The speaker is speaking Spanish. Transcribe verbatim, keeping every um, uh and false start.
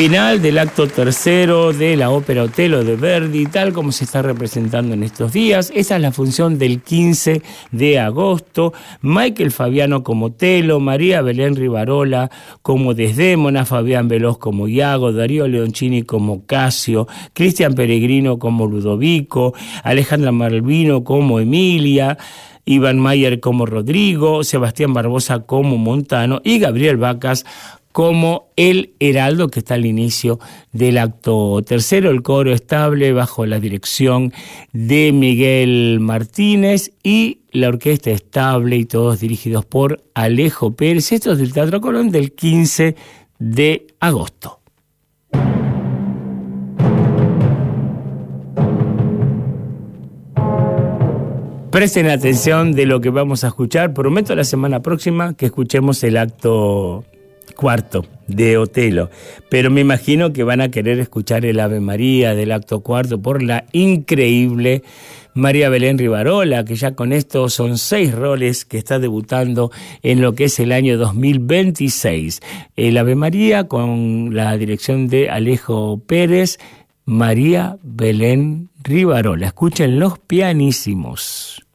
Final del acto tercero de la ópera Otello de Verdi, tal como se está representando en estos días. Esa es la función del quince de agosto. Michael Fabiano como Otello, María Belén Rivarola como Desdémona, Fabián Veloz como Iago, Darío Leoncini como Casio, Cristian Peregrino como Ludovico, Alejandra Malvino como Emilia, Iván Mayer como Rodrigo, Sebastián Barbosa como Montano y Gabriel Vacas como el Heraldo, que está al inicio del acto tercero. El coro estable bajo la dirección de Miguel Martínez y la orquesta estable, y todos dirigidos por Alejo Pérez. Esto es del Teatro Colón del quince de agosto. Presten atención de lo que vamos a escuchar. Prometo la semana próxima que escuchemos el acto cuarto de Otello, pero me imagino que van a querer escuchar el Ave María del acto cuarto por la increíble María Belén Rivarola, que ya con esto son seis roles que está debutando en lo que es el año dos mil veintiséis. El Ave María con la dirección de Alejo Pérez, María Belén Rivarola. Escuchen los pianísimos.